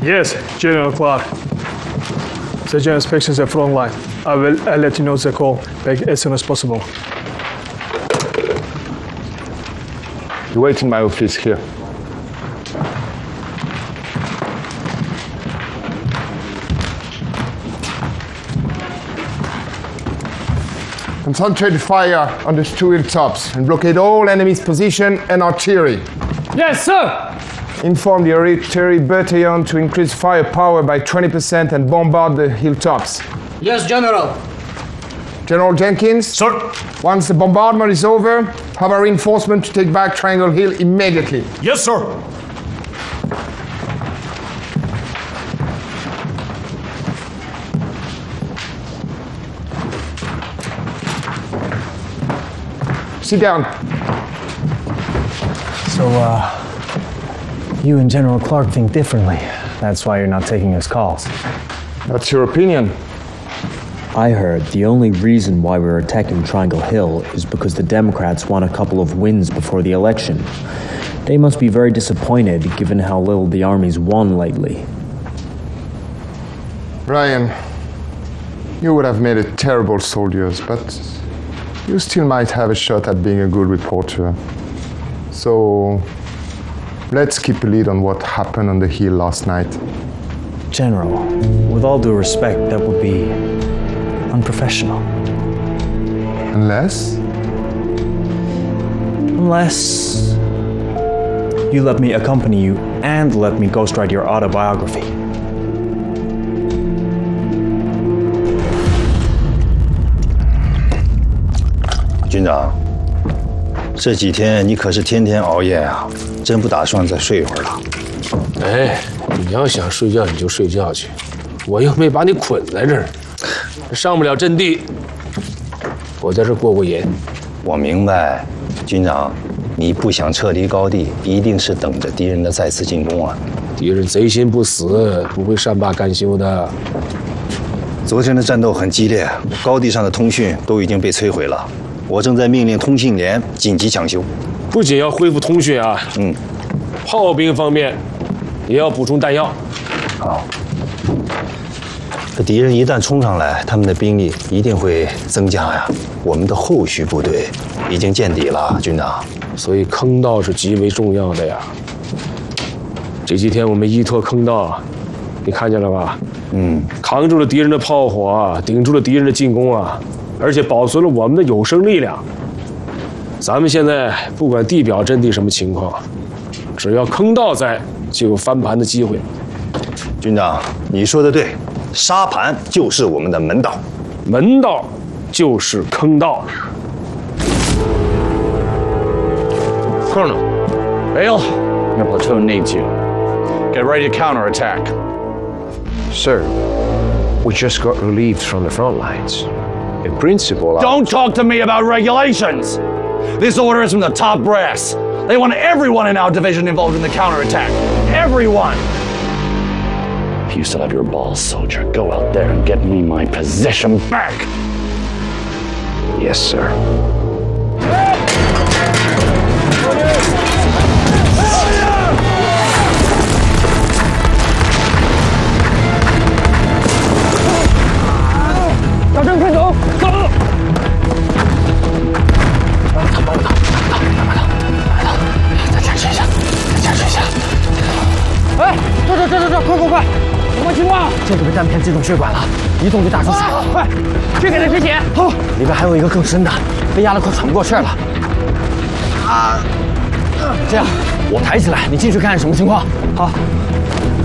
Yes, General Clark. The general inspections at front line. I'll let you know the call back as soon as possible. You wait in my office here. Concentrate fire on the two hilltops and blockade all enemy's position and artillery. Yes, sir! Inform the artillery battalion to increase firepower by 20% and bombard the hilltops. Yes, General. General Jenkins? Sir. Once the bombardment is over, have a reinforcement to take back Triangle Hill immediately. Yes, sir. Sit down. So, you and General Clark think differently. That's why you're not taking his calls. That's your opinion. I heard the only reason why we're attacking Triangle Hill is because the Democrats won a couple of wins before the election. They must be very disappointed given how little the army's won lately. Ryan, you would have made a terrible soldier, but you still might have a shot at being a good reporter. So, let's keep a lead on what happened on the hill last night. General, with all due respect, that would be unprofessional. Unless you let me accompany you and let me ghostwrite your autobiography. 军长，这几天你可是天天熬夜啊，真不打算再睡一会儿了？ 哎，你要想睡觉你就睡觉去，我又没把你捆在这儿，上不了阵地，我在这过过瘾。 我明白，军长，你不想撤离高地，一定是等着敌人的再次进攻啊。 敌人贼心不死，不会善罢甘休的。 昨天的战斗很激烈，高地上的通讯都已经被摧毁了。我正在命令通信连紧急抢修， 不仅要恢复通讯啊，炮兵方面也要补充弹药。 好，这敌人一旦冲上来，他们的兵力一定会增加呀。我们的后续部队已经见底了，军长。 所以坑道是极为重要的呀。这几天我们依托坑道，你看见了吧？扛住了敌人的炮火，顶住了敌人的进攻啊。而且保存了我们的有生力量。咱们现在不管地表阵地什么情况，只要坑道在，就有翻盘的机会。 军长，你说的对，沙盘就是我们的门道， 门道就是坑道。 Colonel, Vale, your platoon needs you. Get ready to counterattack. Sir, we just got relieved from the front lines. In principle, Don't talk to me about regulations! This order is from the top brass. They want everyone in our division involved in the counterattack. Everyone! If you still have your balls, soldier, go out there and get me my position back! Yes, sir. 快！什么情况？ 这个被弹片击中血管了，一动就大出血。 快，去给他止血。 好，里边还有一个更深的，被压得快喘不过气了。这样，我抬起来，你进去看看什么情况。好。